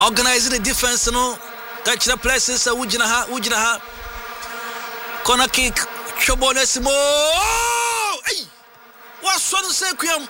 organizing the defense no. Catch the places Wujinaha. Corner kick. Chobonesimo. Hey! What's one sequium?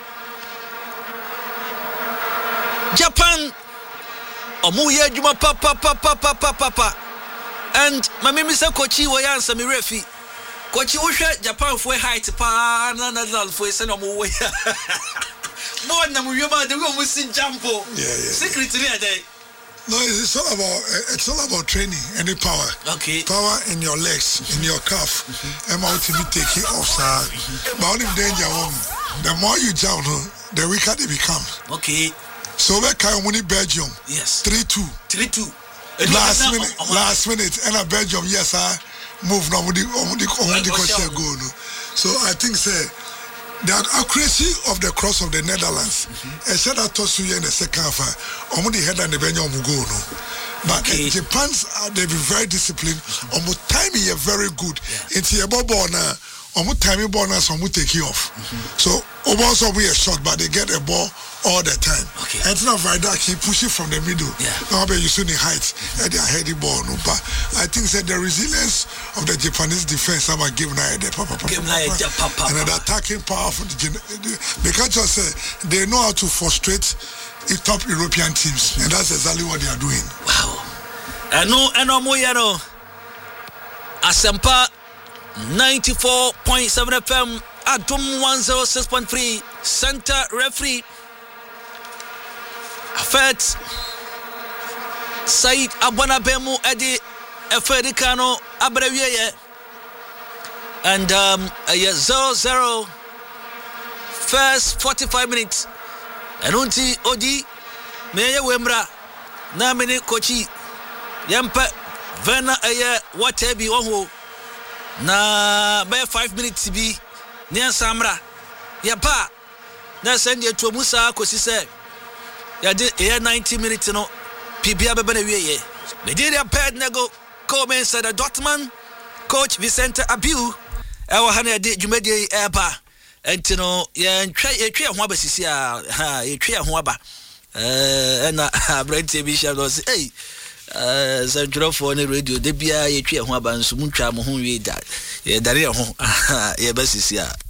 Japan. Omuye Juma papa. And my Mr. Kochi will answer me refi. Kochi Usha Japan for height pa na for senomo way. More than we about the room with Jampo. Yeah. Secretly a day. No, it's all about training and the power. Okay. Power in your legs, in your calf. And how to be taking off, sir. But if danger, the more you jump, the weaker they become. Okay. So we can win Belgium. Yes. 3-2. Last minute, and a Belgium, yes, I move now with the goal. So I think, sir, the accuracy of the cross of the Netherlands, I said that to you in the second half, only head and the Belgium will go. No, but Japan's they be very disciplined. Almost timing is very good. It's a ball now. Almost timing ball now, some will take you off. So also we are short, but they get a ball all the time. And it's not like that. He push it from the middle. Now you see the heights and they are heady ball. No, but I think that the resilience of the Japanese defense, I'm giving and the attacking power of because just they know how to frustrate the top European teams, and that's exactly what they are doing. Wow. And no more, Asempa 94.7 FM, Atom 106.3, Center Referee. Afet Said Abonabemu Edi Efedikano Abrewiye and 0-0 first 45 minutes and unti Odi Meye Wembra na mini Kochi Yempe Vena Watebi Onho na by 5 minutes bi Nian Samra Yapa na send you to Musa Kosise ya did 90 minutes no PBA bebe na wiye Nigeria paired nego Komen said Dortmund coach Vicente Abiu ewa hana ya di jumedi eba enti no ya twa ho aba sisi a ha ya twa ho aba na Brent Bisha no say hey Central for the radio de bia ya twa ho aba nso mutwa mo ho wi da ya dare ho ya ba sisi a